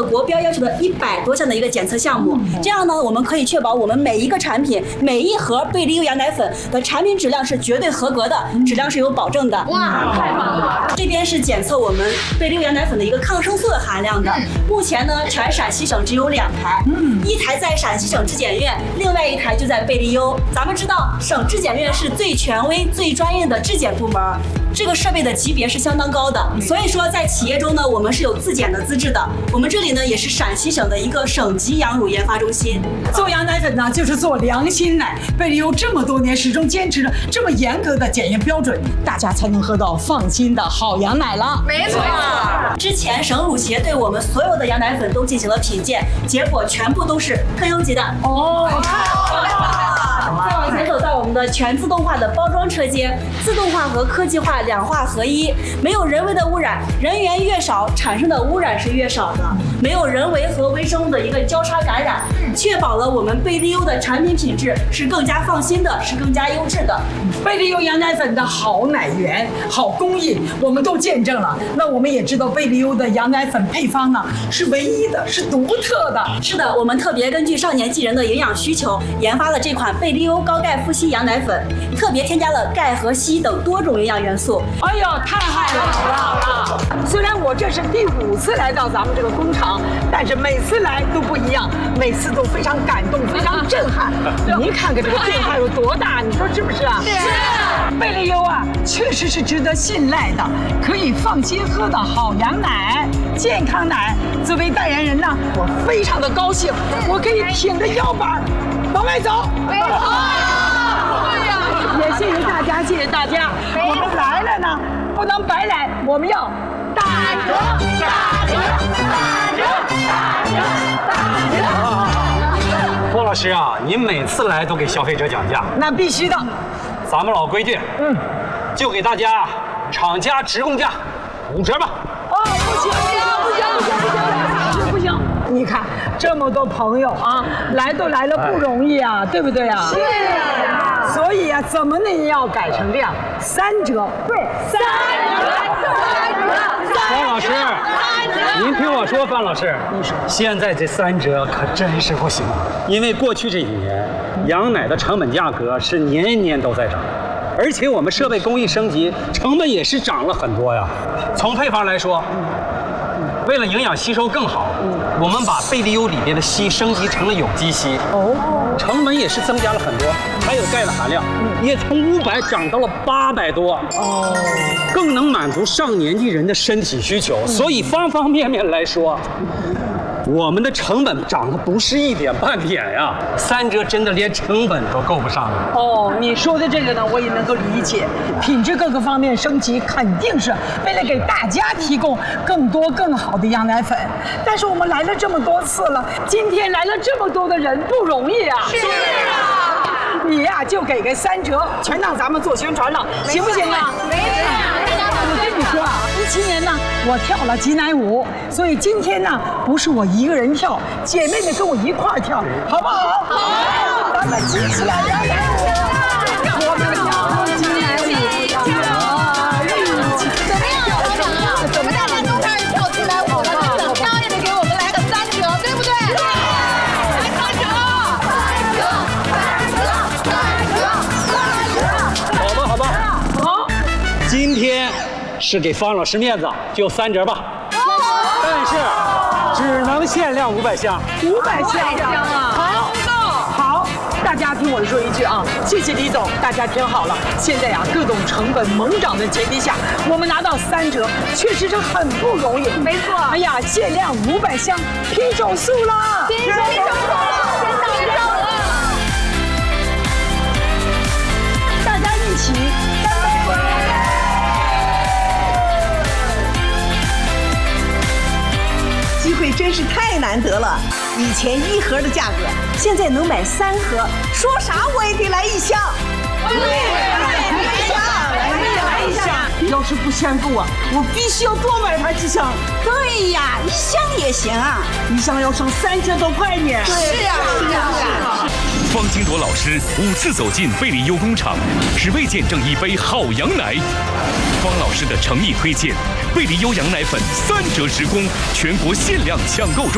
国标要求的100多项的一个检测项目。这样呢，我们可以确保我们每一个产品、每一盒贝利优羊奶粉的产品质量是绝对合格的，质量是有保证的。 哇，太棒了！ 这边是检测我们贝利优羊奶粉的一个抗生素的含量的。目前呢，全陕西省只有2台，一台在陕西省质检院，另外1台就在贝利优。咱们知道，省质检院是最权威、最专业的质检部门，这个设备的级别是相当高的。所以说，在企业中呢，我们是有自检的资质的。我们这里呢，也是陕西省的一个省级羊乳研发中心。 做羊奶粉呢，就是做良心奶。贝利优这么多年始终坚持着这么严格的检验标准，大家才能喝到放心的好羊奶了。 没错。 之前省乳协对我们所有的羊奶粉都进行了品鉴，结果全部都是特优级的。 哦，太好了！ 再往前走到我们的全自动化的包装车间，自动化和科技化2化合一，没有人为的污染，人员越少，产生的污染是越少的，没有人为和微生物的一个交叉感染，确保了我们贝利优的产品品质是更加放心的，是更加优质的。 贝利优羊奶粉的好奶源、好工艺，我们都见证了。那我们也知道贝利优的羊奶粉配方呢是唯一的，是独特的。 是的，我们特别根据少年纪人的营养需求，研发了这款贝利优高钙富硒羊奶粉，特别添加了钙和硒等多种营养元素。 哎呀，太好了！虽然我这是第5次来到咱们这个工厂，但是每次来都不一样，每次都非常感动，非常震撼。您看看这个变化有多大，你说是不是啊？ 是。 贝利优啊，确实是值得信赖的，可以放心喝的好羊奶、健康奶。作为代言人呢，我非常的高兴，我可以挺着腰板往外走。 没错。 也谢谢大家，谢谢大家。我们来了呢，不能白来，我们要打折、打折、打折、打折、打折。 郭老师啊，您每次来都给消费者讲价， 那必须的。 咱们老规矩，就给大家厂家直供价5折吧。 哦，不行，不行！你看这么多朋友啊，来都来了不容易啊，对不对啊？是。所以啊，怎么能要改成这样？3折，对，3折。 方老师，您听我说，范老师，现在这3折可真是不行，因为过去这几年，羊奶的成本价格是年年都在涨，而且我们设备工艺升级，成本也是涨了很多呀。从配方来说，为了营养吸收更好，我们把贝利优里边的硒升级成了有机硒，成本也是增加了很多，还有钙的含量也从500涨到了800多，更能满足上年纪人的身体需求，所以方方面面来说，我们的成本涨的不是一点半点呀，3折真的连成本都够不上了。 哦，你说的这个呢，我也能够理解，品质各个方面升级，肯定是为了给大家提供更多更好的羊奶粉。但是我们来了这么多次了，今天来了这么多的人，不容易啊。 是啊。 你呀，就给个3折，全当咱们做宣传了，行不行啊？ 没错。 我跟你说啊，17年呢，我跳了挤奶舞，所以今天呢，不是我一个人跳，姐妹们跟我一块儿跳，好不好？好，咱们挤起来，摇奶舞，我们跳挤奶舞， 怎么样？大家都开始跳挤奶舞了，怎么着也得给我们来个3折，对不对？来3折 ，3折，好吧。 好， 今天是给方老师面子，就3折吧。但是只能限量500箱 ，500箱啊！好，大家听我说一句啊，谢谢李总，大家听好了。现在呀，各种成本猛涨的前提下，我们拿到3折，确实是很不容易。 没错。 哎呀，限量500箱，拼手速啦！ 拼手速了，先到手了。 大家一起干杯！ 机会真是太难得了，以前1盒的价格，现在能买3盒，说啥我也得来1箱。来一箱。要是不嫌够啊，我必须要多买盘几箱。对呀，1箱也行啊，1箱要省3000多块呢。 是啊。 方金铎老师5次走进贝利优工厂，只为见证一杯好羊奶。方老师的诚意推荐，贝利优羊奶粉3折直供，全国限量抢购中。